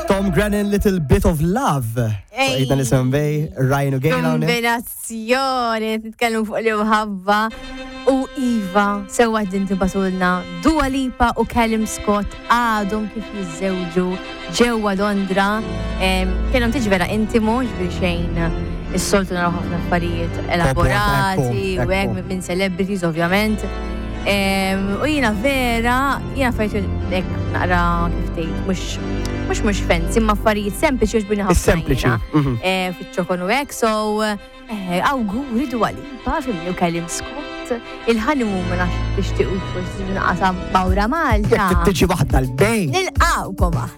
Tom Grennan, Little Bit of Love. Ejda nisem bej, Ryan u Gejla. Kombinazzjoni, nitkellmu fuq li mħabba. U Iva, sewa din tibatulna Dua Lipa u Callum Scott għadhom kif jizzewġu ġewwa Londra. Kienhom tiġi vera intimu, ġifieri xejn is-soltu naraw ħafna affarijiet elaborati u hekk minn celebrities ovvjament. U jiena fejt hekk naqra kif tgħid mhux fancy, imma affarijiet sempliċi ġbini ħafna. Sempliċi. Fiċ-ċokon u hekk, so awguri Dua Lipa u Callum Scott. Il-honeymoon ma nafx tixtiequ forsi naqasam Mawra Malta. Jekk tiġi waħda l-bejn. Nilqawkom